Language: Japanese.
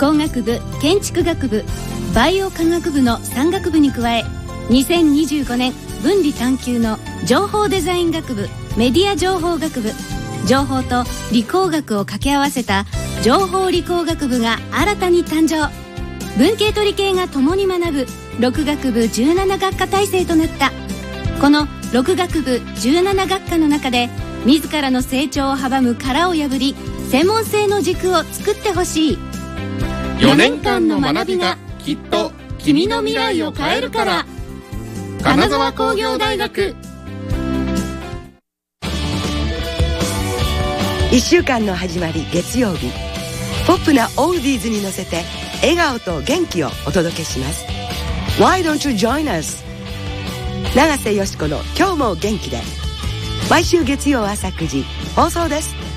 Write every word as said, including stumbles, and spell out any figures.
工学部、建築学部、バイオ科学部のさん学部に加え、にせんにじゅうごねん分離探究の情報デザイン学部、メディア情報学部、情報と理工学を掛け合わせた情報理工学部が新たに誕生。文系と理系が共に学ぶろく学部じゅうなな学科体制となった。このろく学部じゅうなな学科の中で自らの成長を阻む殻を破り、専門性の軸を作ってほしい。 よねんかんの学びがきっと君の未来を変えるから。金沢工業大学。 いっしゅうかんの始まり、月曜日、ポップなオールディーズに乗せて笑顔と元気をお届けします。 Why don't you join us? 長瀬よし子の今日も元気で、毎週月曜朝くじ放送です。